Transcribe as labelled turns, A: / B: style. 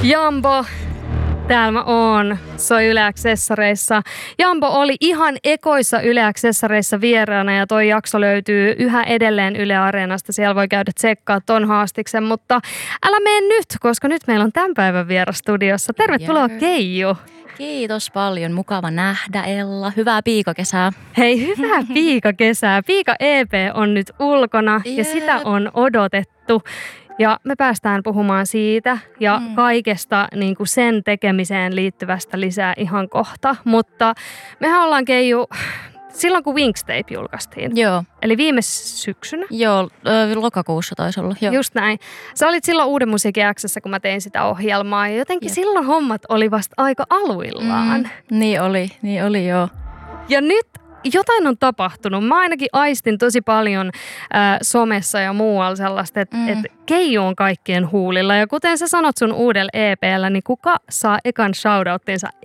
A: Jambo, täällä mä oon. Soi Yle Accessoreissa. Jambo oli ihan ekoissa Yle Accessoreissa vieraana ja toi jakso löytyy yhä edelleen Yle Areenasta. Siellä voi käydä tsekkaa ton haastiksen, mutta älä mene nyt, koska nyt meillä on tämän päivän vieras studiossa. Tervetuloa Keiju.
B: Kiitos paljon. Mukava nähdä, Ella. Hyvää piikakesää.
A: Hei, hyvää piikakesää. Piika EP on nyt ulkona ja sitä on odotettu. Ja me päästään puhumaan siitä ja kaikesta niin kuin sen tekemiseen liittyvästä lisää ihan kohta. Mutta mehän ollaan Keiju silloin, kun Wingstape julkaistiin.
B: Joo.
A: Eli viime syksynä.
B: Joo, lokakuussa taisi olla. Joo.
A: Just näin. Sä olit silloin Uuden musiikin X:ssä, kun mä tein sitä ohjelmaa. Ja jotenkin silloin hommat oli vasta aika aluillaan.
B: Niin oli joo.
A: Ja nyt jotain on tapahtunut. Mä ainakin aistin tosi paljon somessa ja muualla sellaista, että Keiju on kaikkien huulilla. Ja kuten sä sanot sun uudella EP:llä, niin kuka saa ekan shoutouttinsa